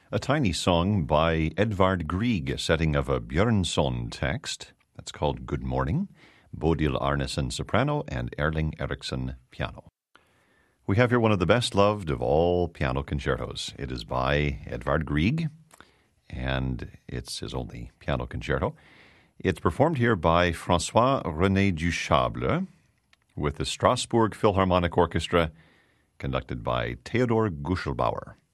A tiny song by Edvard Grieg, a setting of a Björnson text. That's called Good Morning. Bodil Arnesen, soprano, and Erling Eriksson, piano. We have here one of the best loved of all piano concertos. It is by Edvard Grieg, and it's his only piano concerto. It's performed here by François-René Duchâble with the Strasbourg Philharmonic Orchestra, conducted by Theodor Guschelbauer.